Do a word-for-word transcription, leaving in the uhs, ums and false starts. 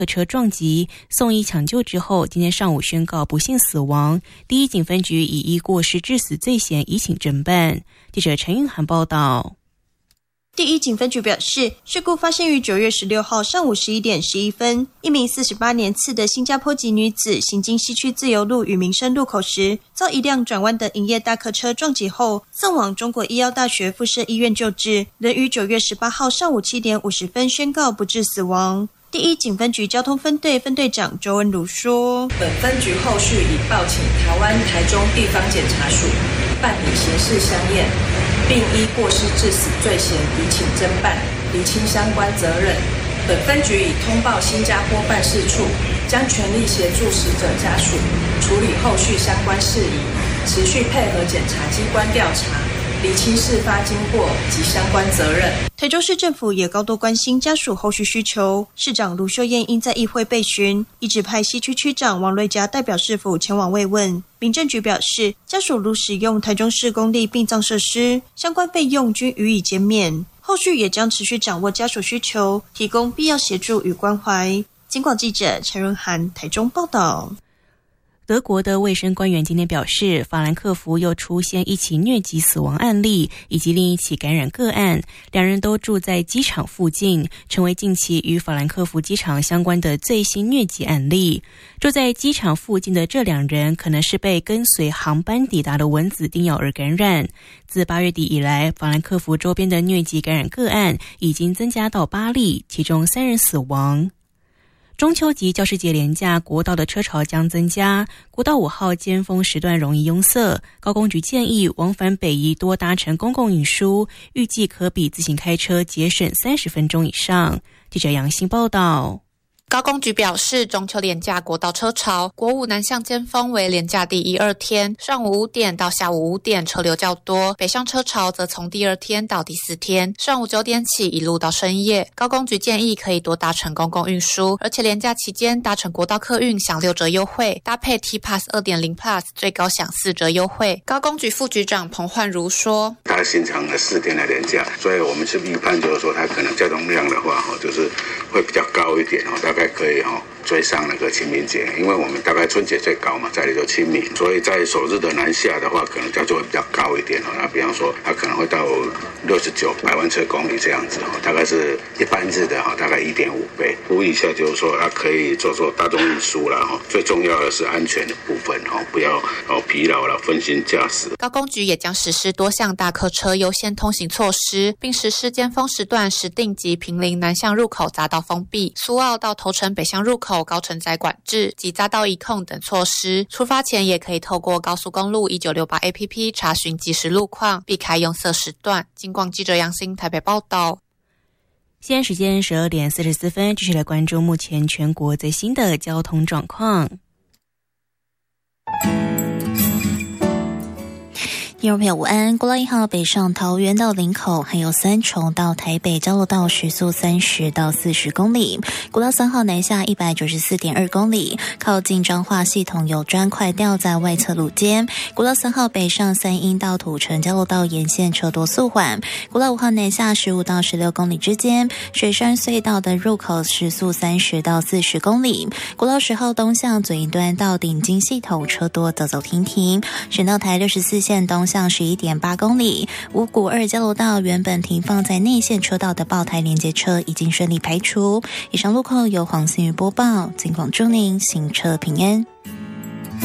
客车撞击，送医抢救之后，今天上午宣告不幸死亡。第一警分局以依过失致死罪嫌移请侦办。记者陈韵涵报道。 第一警分局表示，事故发生于九月十六号上午十一点十一分，一名四十八年次的新加坡籍女子行经西区自由路与民生路口时，遭一辆转弯的营业大客车撞击后，送往中国医药大学附设医院救治，仍于九月十八号上午七点五十分宣告不治死亡。第一警分局交通分队分队长周文如说， 本分局后续已报请台湾台中地方检察署办理刑事相验，并依过失致死罪嫌移请侦办，厘清相关责任。本分局已通报新加坡办事处，将全力协助死者家属处理后续相关事宜，持续配合检察机关调查，厘清事发经过及相关责任。 台中市政府也高度关心家属后续需求，市长卢秀燕因在议会备询，一直派西区区长王瑞佳代表市府前往慰问。民政局表示，家属如使用台中市公立殡葬设施，相关费用均予以减免。后续也将持续掌握家属需求，提供必要协助与关怀。警广记者陈润涵台中报道。 德国的卫生官员今天表示，法兰克福又出现一起疟疾死亡案例，以及另一起感染个案，两人都住在机场附近，成为近期与法兰克福机场相关的最新疟疾案例。住在机场附近的这两人可能是被跟随航班抵达的蚊子叮咬而感染。自八月底以来，法兰克福周边的疟疾感染个案已经增加到八例，其中三人死亡。中秋及教师节连假，国道的车潮将增加，国道五号尖峰时段容易拥塞。高公局建议往返北宜多搭乘公共运输，预计可比自行开车节省三十分钟以上。记者杨欣报道。 高公局表示，中秋连假国道车潮，国五南向尖峰为连假第一二天，上午五点到下午五点车流较多，北向车潮则从第二天到第四天，上午九点起一路到深夜。高公局建议可以多搭乘公共运输，而且连假期间搭乘国道客运享六折优惠，搭配 T Pass 二点零 Plus 最高享四折优惠。高公局副局长彭焕如说， 他新长了四天的连假，所以我们是预判就是说他可能交通量的话就是会比较高一点，大概可以追上那个清明节，因为我们大概春节最高嘛，再来就清明，所以在首日的南下的话，可能价就会比较高一点。那比方说，它可能会到六十九百万车公里这样子，大概是一般日的大概一点五倍。呼吁一下，就是说它可以做做大众运输啦，最重要的是安全的部分，不要疲劳了、分心驾驶。 高公局也将实施多项大客车优先通行措施，并实施尖峰时段时定及坪林南向入口匝道封闭，苏澳到头城北向入口高承载管制及匝道移控等措施。出发前也可以透过高速公路一九六八 A P P 查询即时路况，避开拥塞时段。警广记者杨欣台北报道。 现在时间十二点四十四分，继续来关注目前全国最新的交通状况。 听众朋友午安，国道一号北上桃园到林口，还有三重到台北交流道时速三十到四十公里，国道三号南下一百九十四点二公里，靠近彰化系统有砖块掉在外侧路肩。国道三号北上三鶯到土城交流道沿线车多速缓，国道五号南下十五到十六公里之间，水山隧道的入口时速三十到四十公里，国道十号东向左一端到顶金系统车多走走停停，省道台六十四线东向十一点八公里，五股二交流道原本停放在内线车道的爆台连接车已经顺利排除。以上路况由黄思瑜播报，警广祝您行车平安。